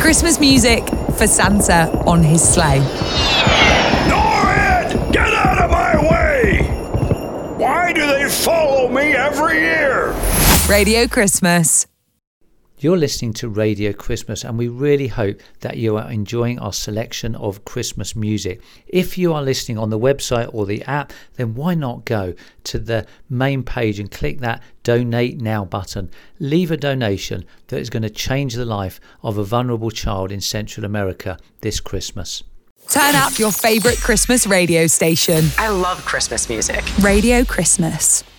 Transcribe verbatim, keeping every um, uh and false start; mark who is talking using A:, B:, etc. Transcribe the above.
A: Christmas music for Santa on his sleigh.
B: Norrid! Get out of my way! Why do they follow me every year?
A: Radio Christmas.
C: You're listening to Radio Christmas, and we really hope that you are enjoying our selection of Christmas music. If you are listening on the website or the app, then why not go to the main page and click that Donate Now button. Leave a donation that is going to change the life of a vulnerable child in Central America this Christmas.
A: Turn up your favourite Christmas radio station.
D: I love Christmas music.
A: Radio Christmas.